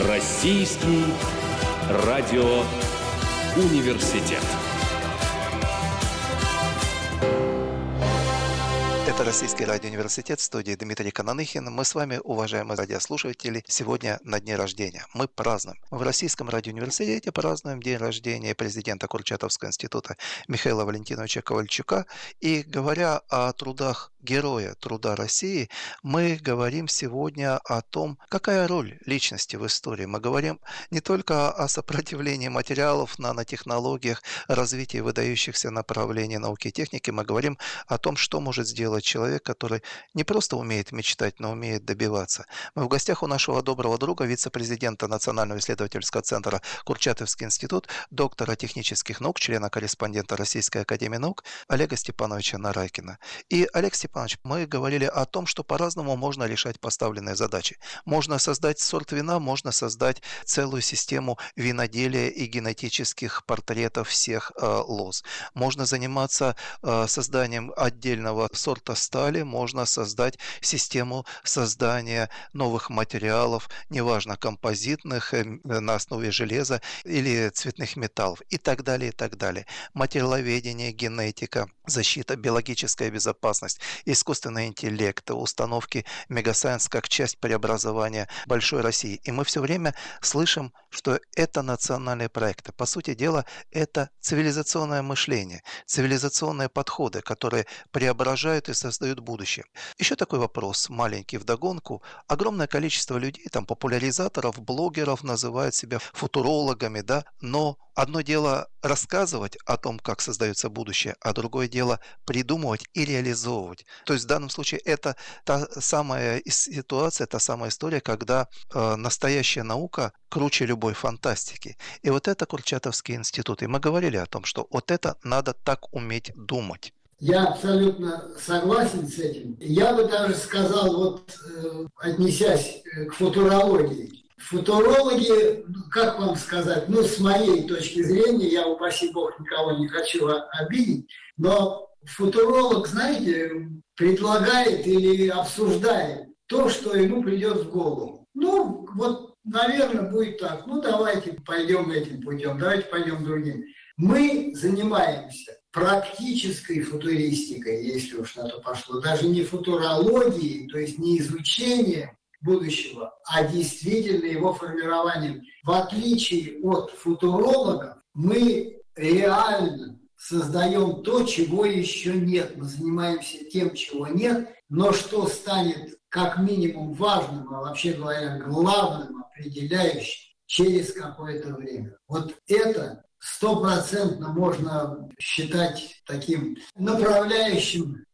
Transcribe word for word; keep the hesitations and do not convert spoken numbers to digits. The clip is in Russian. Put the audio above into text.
Российский радиоуниверситет. Это Российский радиоуниверситет, в студии Дмитрий Кананыхин. Мы с вами, уважаемые радиослушатели, сегодня на дне рождения. Мы празднуем. В Российском радиоуниверситете празднуем день рождения президента Курчатовского института Михаила Валентиновича Ковальчука. И говоря о трудах героя труда России, мы говорим сегодня о том, какая роль личности в истории. Мы говорим не только о сопротивлении материалов, нанотехнологиях, развитии выдающихся направлений науки и техники, мы говорим о том, что может сделать человек, который не просто умеет мечтать, но умеет добиваться. Мы в гостях у нашего доброго друга, вице-президента Национального исследовательского центра Курчатовский институт, доктора технических наук, члена-корреспондента Российской академии наук Олега Степановича Нарайкина. И, Олег Степанович, мы говорили о том, что по-разному можно решать поставленные задачи. Можно создать сорт вина, можно создать целую систему виноделия и генетических портретов всех э, лоз. Можно заниматься э, созданием отдельного сорта стали, можно создать систему создания новых материалов, неважно, композитных, на основе железа или цветных металлов и так далее, и так далее. Материаловедение, генетика, защита, биологическая безопасность, искусственный интеллект, установки мегасайенс как часть преобразования большой России. И мы все время слышим, что это национальные проекты. По сути дела, это цивилизационное мышление, цивилизационные подходы, которые преображают и создают будущее. Еще такой вопрос, маленький вдогонку. Огромное количество людей, там, популяризаторов, блогеров называют себя футурологами, да, но одно дело рассказывать о том, как создается будущее, а другое дело придумывать и реализовывать. То есть в данном случае это та самая ситуация, та самая история, когда э, настоящая наука круче любой фантастики. И вот это Курчатовский институт. И мы говорили о том, что вот это надо так уметь думать. Я абсолютно согласен с этим. Я бы даже сказал, вот э, отнесясь к футурологии. Футурологи, как вам сказать, ну, с моей точки зрения, я, упаси бог, никого не хочу обидеть, но футуролог, знаете, предлагает или обсуждает то, что ему придет в голову. Ну, вот, наверное, будет так. Ну, давайте пойдем этим путем, давайте пойдем другим. Мы занимаемся практической футуристикой, если уж на то пошло, даже не футурологией, то есть не изучением будущего, а действительно его формированием. В отличие от футурологов, мы реально создаем то, чего еще нет. Мы занимаемся тем, чего нет, но что станет как минимум важным, а вообще говоря, главным, определяющим через какое-то время. Вот это стопроцентно можно считать таким направляющим